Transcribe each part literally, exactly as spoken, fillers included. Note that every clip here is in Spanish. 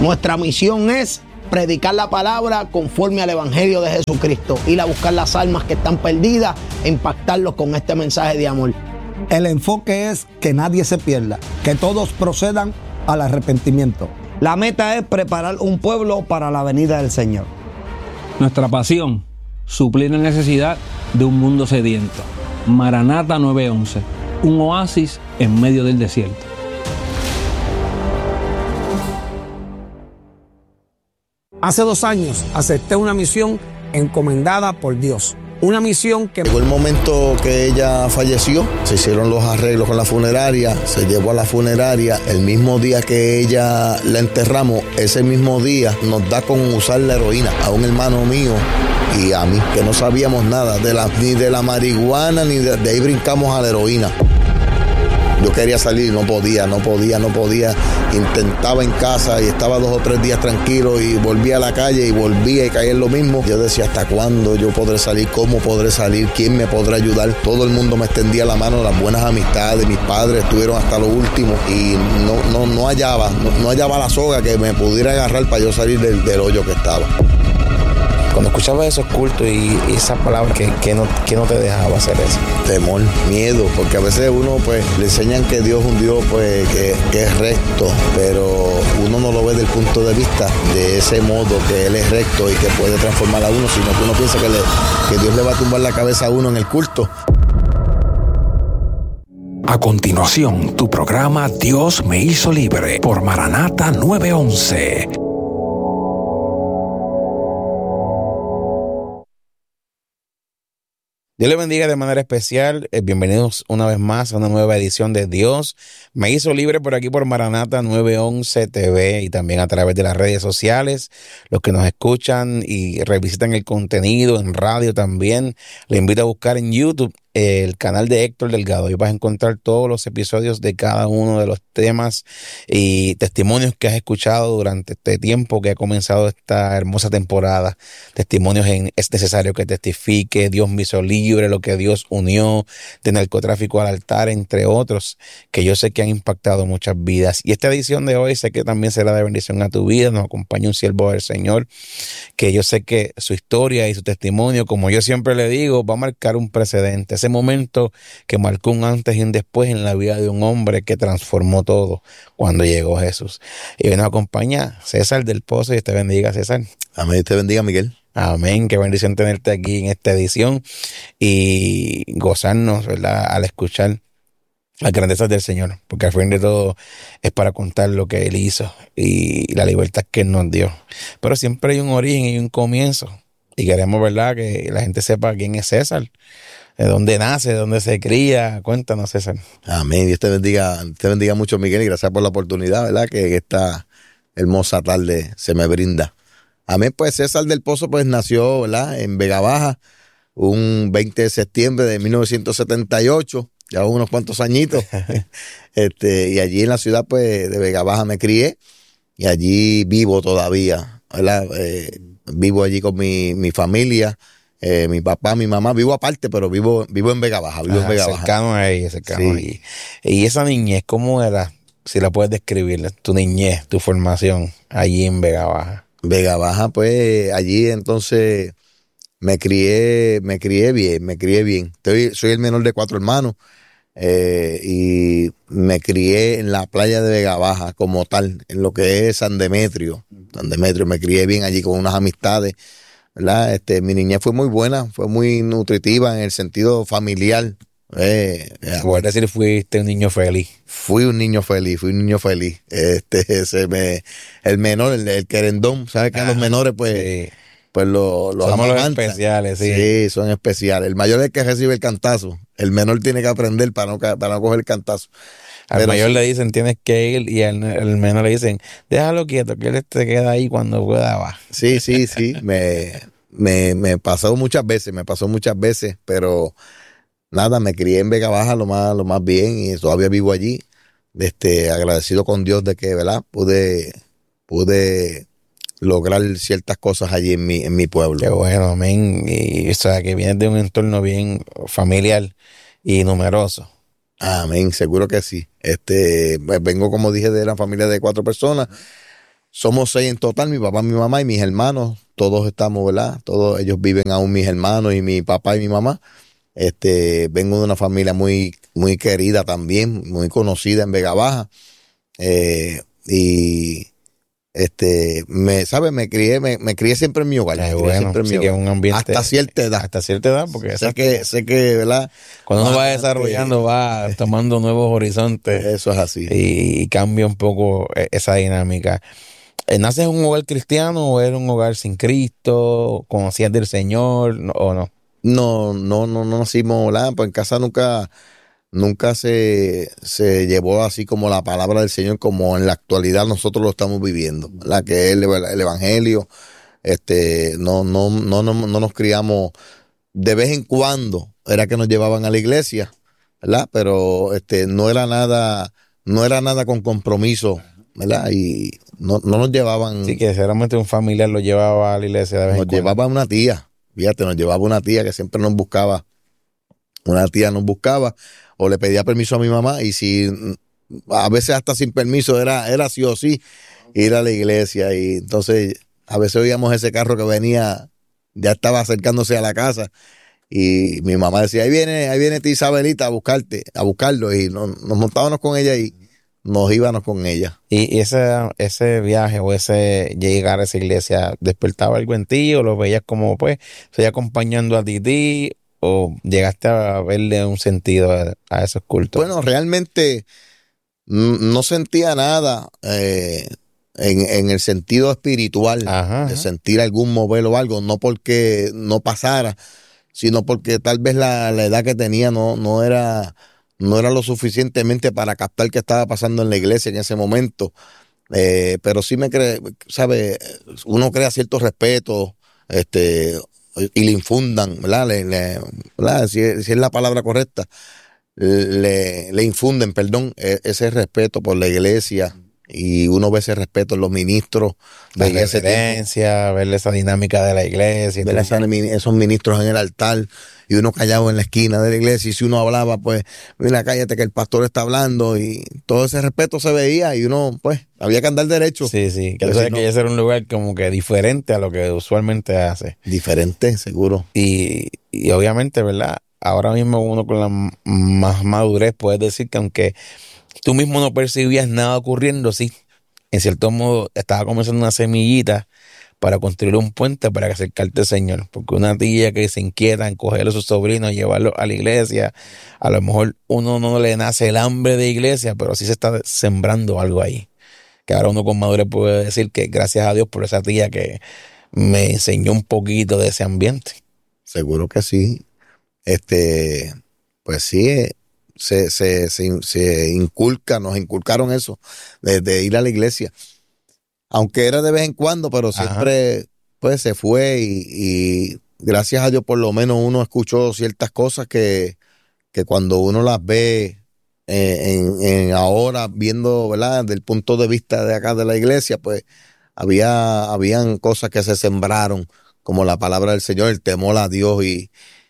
Nuestra misión es predicar la palabra conforme al Evangelio de Jesucristo, ir a buscar las almas que están perdidas e impactarlos con este mensaje de amor. El enfoque es que nadie se pierda, que todos procedan al arrepentimiento. La meta es preparar un pueblo para la venida del Señor. Nuestra pasión, suplir la necesidad de un mundo sediento. Maranata nueve once, un oasis en medio del desierto. Hace dos años acepté una misión encomendada por Dios. Una misión que... Llegó el momento que ella falleció, se hicieron los arreglos con la funeraria, se llevó a la funeraria. El mismo día que ella la enterramos, ese mismo día nos da con usar la heroína a un hermano mío y a mí, que no sabíamos nada de la, ni de la marihuana, ni de, de ahí brincamos a la heroína. Yo quería salir, no podía, no podía, no podía. Intentaba en casa y estaba dos o tres días tranquilo y volvía a la calle y volvía y caía en lo mismo. Yo decía, ¿hasta cuándo yo podré salir? ¿Cómo podré salir? ¿Quién me podrá ayudar? Todo el mundo me extendía la mano, las buenas amistades, mis padres estuvieron hasta lo último y no, no, no hallaba, no, no hallaba la soga que me pudiera agarrar para yo salir del, del hoyo que estaba. Cuando escuchaba esos cultos y esa palabra, que, que, no, que no te dejaba hacer eso? Temor, miedo, porque a veces uno pues le enseñan que Dios es un Dios pues que, que es recto, pero uno no lo ve desde el punto de vista de ese modo que Él es recto y que puede transformar a uno, sino que uno piensa que, le, que Dios le va a tumbar la cabeza a uno en el culto. A continuación, tu programa Dios me hizo libre por Maranata nueve once. Dios les bendiga de manera especial. Bienvenidos una vez más a una nueva edición de Dios me hizo libre por aquí por Maranata nueve once T V y también a través de las redes sociales. Los que nos escuchan y revisitan el contenido en radio también, les invito a buscar en YouTube el canal de Héctor Delgado. Ahí vas a encontrar todos los episodios de cada uno de los temas y testimonios que has escuchado durante este tiempo que ha comenzado esta hermosa temporada. Testimonios en Es necesario que testifique, Dios me hizo libre, lo que Dios unió, de narcotráfico al altar, entre otros, que yo sé que han impactado muchas vidas. Y esta edición de hoy sé que también será de bendición a tu vida. Nos acompaña un siervo del Señor, que yo sé que su historia y su testimonio, como yo siempre le digo, va a marcar un precedente. Ese momento que marcó un antes y un después en la vida de un hombre que transformó todo cuando llegó Jesús. Y hoy nos acompaña César del Pozo. Y te bendiga, César. Amén, te bendiga, Miguel. Amén, qué bendición tenerte aquí en esta edición y gozarnos, ¿verdad?, al escuchar las grandezas del Señor, porque al fin de todo es para contar lo que Él hizo y la libertad que Él nos dio. Pero siempre hay un origen y un comienzo y queremos, ¿verdad?, que la gente sepa quién es César, de dónde nace, de dónde se cría. Cuéntanos, César. Amén, Dios te bendiga, te bendiga mucho, Miguel, y gracias por la oportunidad, ¿verdad?, que esta hermosa tarde se me brinda. Amén, pues César del Pozo pues nació, ¿verdad?, en Vega Baja un veinte de septiembre de mil novecientos setenta y ocho, ya unos cuantos añitos. este, y allí en la ciudad pues de Vega Baja me crié y allí vivo todavía, ¿verdad? Eh, vivo allí con mi, mi familia, eh, mi papá, mi mamá, vivo aparte, pero vivo, vivo en Vega Baja, vivo Ajá, en Vega Baja. cercano a ella, cercano Sí. a ella. Y esa niñez, ¿cómo era? Si la puedes describir, tu niñez, tu formación allí en Vega Baja. Vega Baja, pues allí entonces me crié, me crié bien, me crié bien. Estoy, soy el menor de cuatro hermanos eh, y me crié en la playa de Vega Baja como tal, en lo que es San Demetrio. San Demetrio, me crié bien allí con unas amistades, ¿verdad? Este, mi niñez fue muy buena, fue muy nutritiva en el sentido familiar. Eh, Puedes decir, fuiste un niño feliz. Fui un niño feliz, fui un niño feliz. Este, ese me, el menor, el, el querendón, ¿sabes que ah, los menores pues, sí. pues lo, lo somos los especiales, sí. Sí, son especiales. El mayor es el que recibe el cantazo. El menor tiene que aprender para no, para no coger el cantazo. Al Pero mayor sí. le dicen tienes que ir y al, al menor le dicen déjalo quieto, que él te queda ahí cuando pueda va. Sí, sí, sí. me, me, me pasó muchas veces, me pasó muchas veces, pero nada, me crié en Vega Baja lo más, lo más bien y todavía vivo allí. Este, agradecido con Dios de que, ¿verdad?, pude, pude lograr ciertas cosas allí en mi, en mi pueblo. Qué bueno, amén. Y o sea, que vienes de un entorno bien familiar y numeroso. Amén, seguro que sí. Este, pues vengo, como dije, de la familia de cuatro personas. somos seis en total, mi papá, mi mamá y mis hermanos, todos estamos, ¿verdad? Todos ellos viven aún, mis hermanos y mi papá y mi mamá. Este, vengo de una familia muy, muy querida también, muy conocida en Vega Baja. Eh, y este, me, ¿sabes? Me crié, me, me crié siempre en mi hogar. Ay, me crié bueno, siempre en sí mi que hogar. es un ambiente. Hasta cierta edad. Hasta cierta edad, porque sé que, sé que, ¿verdad? Cuando uno va Ah, desarrollando, va tomando nuevos horizontes. Eso es así. Y, y cambia un poco esa dinámica. ¿Naces en un hogar cristiano o era un hogar sin Cristo? ¿Conocías del Señor o no? No, no, no, no nacimos, ¿verdad? Pues en casa nunca, nunca se, se llevó así como la palabra del Señor como en la actualidad nosotros lo estamos viviendo, ¿verdad? Que es el, el Evangelio. Este, no, no, no, no, no nos criamos. De vez en cuando era que nos llevaban a la iglesia, ¿verdad? Pero este, no era nada, no era nada con compromiso, ¿verdad? Y no, no nos llevaban. Sí, que seguramente un familiar lo llevaba a la iglesia de vez en Nos cuando. llevaba una tía, fíjate, nos llevaba una tía que siempre nos buscaba. Una tía nos buscaba o le pedía permiso a mi mamá y si a veces hasta sin permiso era, era sí o sí ir a la iglesia. Y entonces a veces oíamos ese carro que venía, ya estaba acercándose a la casa y mi mamá decía, ahí viene, ahí viene tía Isabelita a buscarte, a buscarlo, y nos, nos montábamos con ella y nos íbamos con ella. ¿Y ese, ese viaje o ese llegar a esa iglesia despertaba algo en ti o lo veías como, pues, estoy acompañando a Titi, o llegaste a verle un sentido a, a esos cultos? Bueno, realmente mm, no sentía nada eh, en, en el sentido espiritual, Ajá, de ajá. sentir algún mover o algo, no porque no pasara, sino porque tal vez la, la edad que tenía no, no era... no era lo suficientemente para captar qué estaba pasando en la iglesia en ese momento. Eh, pero sí me cree, sabe, uno crea cierto respeto, este, y le infundan, ¿verdad? Le, le, ¿verdad? Si, es, si es la palabra correcta, le, le infunden, perdón, ese respeto por la iglesia. Y uno ve ese respeto en los ministros La de ese tiempo. reverencia, ver esa dinámica de la iglesia. y Ver todo. esa- esos ministros en el altar y uno callado en la esquina de la iglesia, y si uno hablaba, pues, mira, cállate que el pastor está hablando, y todo ese respeto se veía y uno, pues, había que andar derecho. Sí, sí, que, Pero tú sabes si no- que ese era un lugar como que diferente a lo que usualmente hace. Diferente, seguro. Y, y obviamente, ¿verdad? Ahora mismo uno con la m- más madurez puede decir que aunque tú mismo no percibías nada ocurriendo, sí, en cierto modo estaba comenzando una semillita para construir un puente para acercarte al Señor. Porque una tía que se inquieta en coger a sus sobrinos y llevarlos a la iglesia, a lo mejor uno no le nace el hambre de iglesia, pero sí se está sembrando algo ahí. Que ahora uno con madurez puede decir que gracias a Dios por esa tía que me enseñó un poquito de ese ambiente. Seguro que sí. Este, pues sí, eh, se, se, se, se inculca, nos inculcaron eso, de, de ir a la iglesia. Aunque era de vez en cuando, pero Ajá. siempre, pues, se fue y, y gracias a Dios por lo menos uno escuchó ciertas cosas que, que cuando uno las ve eh, en, en ahora, viendo, ¿verdad? Del punto de vista de acá de la iglesia, pues, había, habían cosas que se sembraron, como la palabra del Señor, el temor a Dios, y,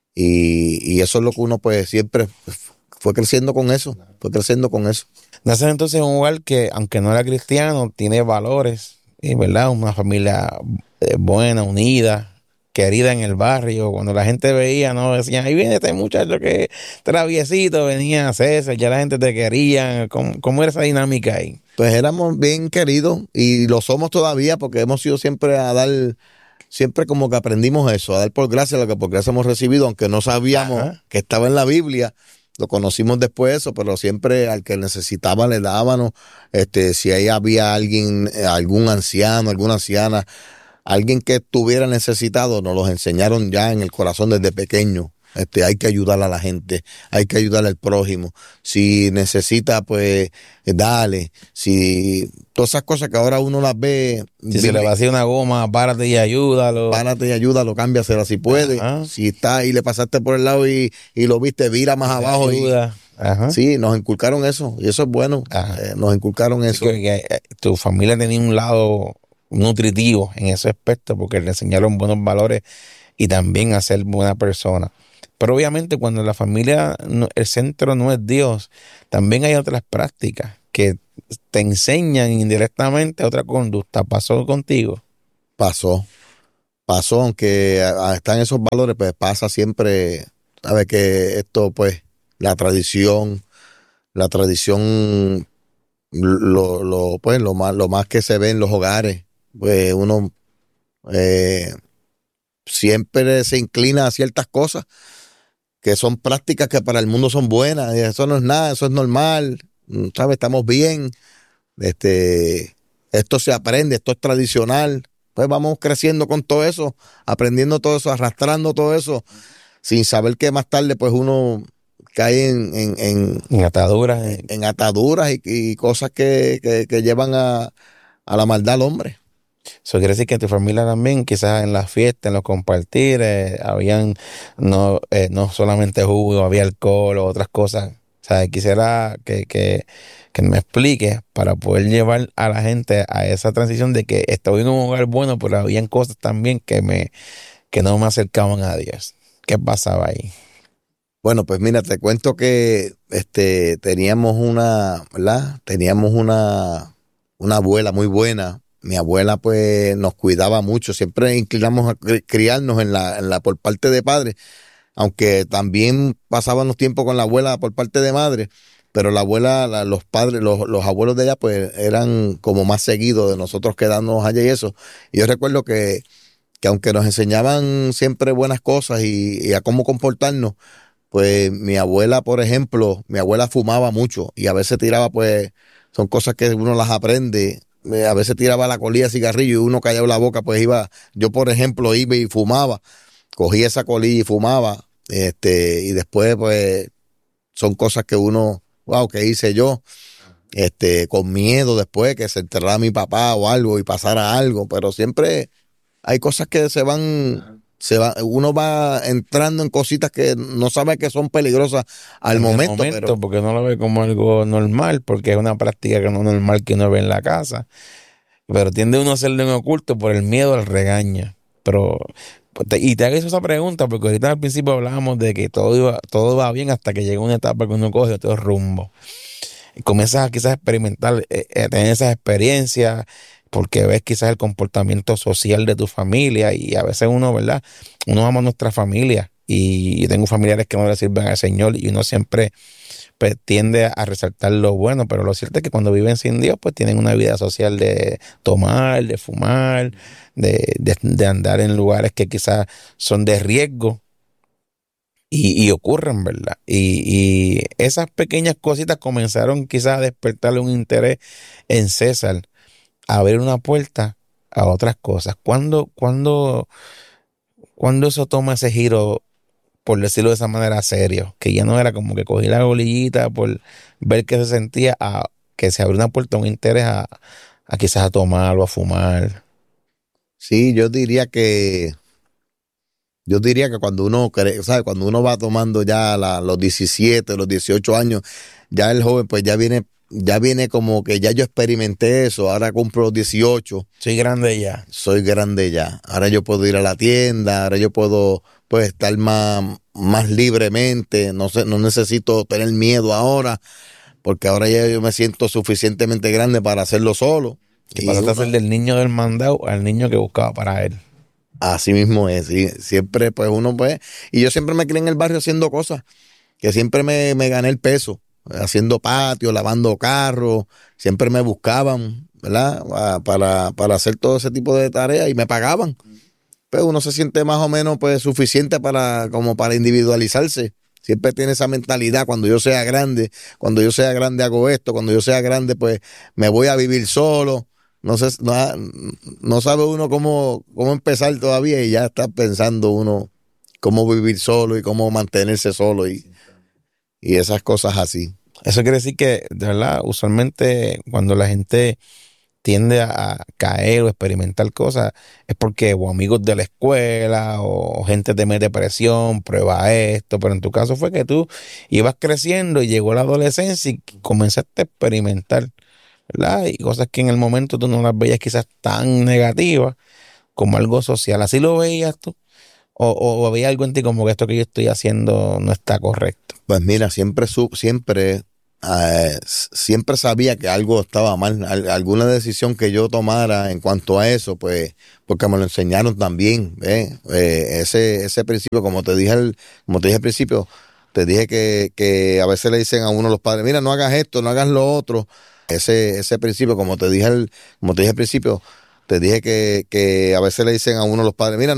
y, y eso es lo que uno, pues, siempre fue creciendo con eso, fue creciendo con eso. Naces entonces en un hogar que, aunque no era cristiano, tiene valores, y verdad, una familia eh, buena, unida, querida en el barrio. Cuando la gente veía, no decían, ahí viene este muchacho que traviesito, venía a César, ya la gente te quería. ¿Cómo, cómo era esa dinámica ahí? Pues éramos bien queridos y lo somos todavía, porque hemos sido siempre a dar, siempre como que aprendimos eso, a dar por gracia lo que por gracia hemos recibido, aunque no sabíamos Ajá. que estaba en la Biblia. Lo conocimos después eso, pero siempre al que necesitaba le dábamos. Este, si ahí había alguien, eh, algún anciano, alguna anciana, alguien que estuviera necesitado, nos los enseñaron ya en el corazón desde pequeño. Este, hay que ayudar a la gente, hay que ayudar al prójimo. Si necesita, pues, dale. Si todas esas cosas que ahora uno las ve, Si se le vacía una goma, párate y ayúdalo. párate y ayúdalo, cámbiasela si puede. Ajá. Si está ahí, le pasaste por el lado y, y lo viste, vira más abajo. Y, Ayuda. Ajá. sí, nos inculcaron eso, y eso es bueno. Ajá. Eh, nos inculcaron Así eso. que, que, eh, tu familia tenía un lado nutritivo en ese aspecto porque le enseñaron buenos valores y también a ser buena persona. Pero obviamente cuando la familia, no- el centro no es Dios, también hay otras prácticas que te enseñan indirectamente otra conducta. ¿Pasó contigo? Pasó, pasó, aunque a- a- están esos valores, pues pasa siempre, sabes que esto, pues, la tradición, la tradición, lo, lo, pues, lo más, lo más que se ve en los hogares, pues uno eh, siempre se inclina a ciertas cosas que son prácticas que para el mundo son buenas, y eso no es nada, eso es normal, mm, ¿sabes? Estamos bien, este, esto se aprende, esto es tradicional, pues vamos creciendo con todo eso, aprendiendo todo eso, arrastrando todo eso, sin saber que más tarde pues uno cae en, en, en, En ataduras. eh, en ataduras y, y cosas que, que, que llevan a, a la maldad al hombre. Eso quiere decir que en tu familia también, quizás en las fiestas, en los compartir, eh, habían no, eh, no solamente jugo, había alcohol o otras cosas. O sea, quisiera que, que, que me expliques para poder llevar a la gente a esa transición de que estoy en un hogar bueno, pero habían cosas también que me que no me acercaban a Dios. ¿Qué pasaba ahí? Bueno, pues mira, te cuento que este teníamos una, ¿verdad? Teníamos una, una abuela muy buena. Mi abuela pues nos cuidaba mucho, siempre inclinamos a cri- criarnos en la, en la por parte de padre, aunque también pasábamos tiempo con la abuela por parte de madre, pero la abuela, la- los padres, los, los abuelos de ella pues eran como más seguidos de nosotros quedarnos allá y eso. Y yo recuerdo que, que aunque nos enseñaban siempre buenas cosas y, y a cómo comportarnos, pues mi abuela, por ejemplo, mi abuela fumaba mucho y a veces tiraba, pues, son cosas que uno las aprende. eh, A veces tiraba la colilla de cigarrillo y uno callaba la boca, pues iba, yo por ejemplo iba y fumaba, cogía esa colilla y fumaba, este, y después, pues, son cosas que uno, wow, ¿qué hice yo? Este, con miedo después que se enterrara mi papá o algo y pasara algo, pero siempre hay cosas que se van, se va, uno va entrando en cositas que no sabe que son peligrosas al En el momento, pero porque no lo ve como algo normal, porque es una práctica que no es normal que uno ve en la casa. Pero tiende uno a hacerlo en oculto por el miedo al regaño. Pero, pues, te- y te hago esa pregunta, porque ahorita al principio hablábamos de que todo iba, todo va bien hasta que llega una etapa que uno coge otro rumbo. Y comienzas a quizás experimentar, eh, eh, tener esas experiencias, porque ves quizás el comportamiento social de tu familia, y a veces uno, ¿verdad? Uno ama a nuestra familia, y, y tengo familiares que no le sirven al Señor, y uno siempre pues tiende a resaltar lo bueno, pero lo cierto es que cuando viven sin Dios, pues tienen una vida social de tomar, de fumar, de, de, de andar en lugares que quizás son de riesgo y, y ocurren, ¿verdad? Y, y esas pequeñas cositas comenzaron quizás a despertarle un interés en César, a abrir una puerta a otras cosas. ¿Cuándo, cuándo, cuándo eso toma ese giro, por decirlo de esa manera, serio? Que ya no era como que cogí la bolillita por ver qué se sentía, a que se abrió una puerta, un interés a, a quizás a tomar o a fumar. sí, yo diría que, yo diría que cuando uno, cre- ¿sabe? Cuando uno va tomando ya la- los diecisiete, los dieciocho años, ya el joven pues ya viene, ya viene como que ya yo experimenté eso, ahora cumplo los dieciocho, Soy grande ya. soy grande ya, ahora yo puedo ir a la tienda, ahora yo puedo pues estar más, más libremente, no sé, no necesito tener miedo ahora, porque ahora ya yo me siento suficientemente grande para hacerlo solo. Y Y pasaste a uno- ser del niño del mandado al niño que buscaba para él. así mismo es, y siempre pues uno pues, y yo siempre me crié en el barrio haciendo cosas, que siempre me, me gané el peso, haciendo patio, lavando carros, siempre me buscaban, ¿verdad? Ah, Para, para hacer todo ese tipo de tareas y me pagaban. Pues uno se siente más o menos pues suficiente para, como para individualizarse. Siempre tiene esa mentalidad, cuando yo sea grande, cuando yo sea grande hago esto, cuando yo sea grande pues me voy a vivir solo. No sé, no, no sabe uno cómo, cómo empezar todavía y ya está pensando uno cómo vivir solo y cómo mantenerse solo y, y esas cosas así. Eso quiere decir que, de verdad, usualmente cuando la gente tiende a a caer o experimentar cosas, es porque o amigos de la escuela o gente te mete presión, prueba esto, pero en tu caso fue que tú ibas creciendo y llegó la adolescencia y comenzaste a experimentar, ¿verdad? Y cosas que en el momento tú no las veías quizás tan negativas como algo social. ¿Así lo veías tú? O, o, o había algo en ti como que esto que yo estoy haciendo no está correcto. Pues mira, siempre, su- siempre eh, siempre sabía que algo estaba mal, Al, alguna decisión que yo tomara en cuanto a eso, pues, porque me lo enseñaron también, ¿eh? Eh, ese, ese principio, como te dije, al, como te dije al principio, te dije que, que a veces le dicen a uno los padres, mira, no hagas esto, no hagas lo otro. Ese, ese principio, como te dije al, como te dije al principio, te dije que, que a veces le dicen a uno los padres, mira,